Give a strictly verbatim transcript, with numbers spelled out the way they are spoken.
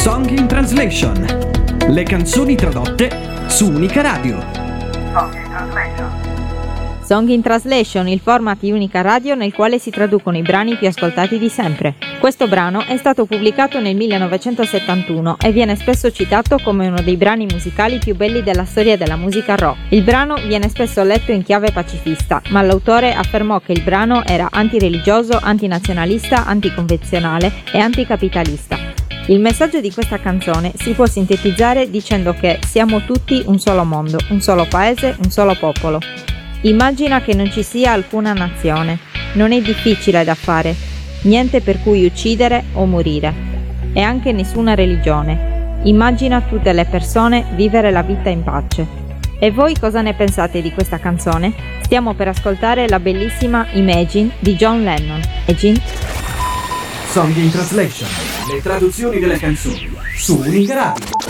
Song in Translation. Le canzoni tradotte su Unica Radio. Song in Translation. Song in Translation, il format di Unica Radio nel quale si traducono i brani più ascoltati di sempre. Questo brano è stato pubblicato nel millenovecentosettantuno e viene spesso citato come uno dei brani musicali più belli della storia della musica rock. Il brano viene spesso letto in chiave pacifista, ma l'autore affermò che il brano era antireligioso, antinazionalista, anticonvenzionale e anticapitalista. Il messaggio di questa canzone si può sintetizzare dicendo che siamo tutti un solo mondo, un solo paese, un solo popolo. Immagina che non ci sia alcuna nazione. Non è difficile da fare. Niente per cui uccidere o morire. E anche nessuna religione. Immagina tutte le persone vivere la vita in pace. E voi cosa ne pensate di questa canzone? Stiamo per ascoltare la bellissima Imagine di John Lennon. Imagine. Song in Translation. Le traduzioni delle canzoni su Unica Radio.